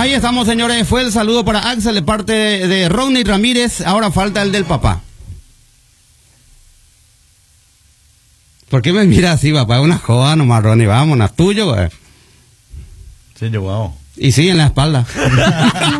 ahí estamos, señores. Fue el saludo para Axel de parte de Ronnie Ramírez. Ahora falta el del papá. ¿Por qué me mira así, papá? Es una joda nomás, Ronnie. Vámonos, tuyo, güey. Sí, yo, wow. Y sí, en la espalda.